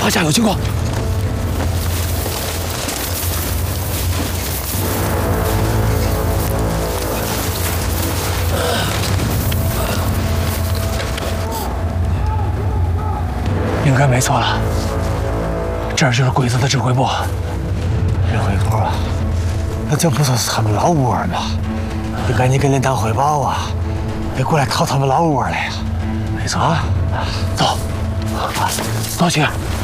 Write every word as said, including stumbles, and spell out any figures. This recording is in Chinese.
华夏有情况。 应该没错了，这儿就是鬼子的指挥部。指挥部啊，那这不就是他们老窝吗？你赶紧跟连长汇报啊，别过来掏他们老窝来呀！没错，走，走起。